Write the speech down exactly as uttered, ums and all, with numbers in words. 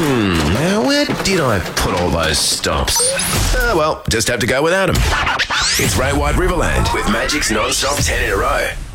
Now, where did I put all those stops? Ah, well, just have to go without them. It's Ray White Riverland with Magic's non-stop ten in a row.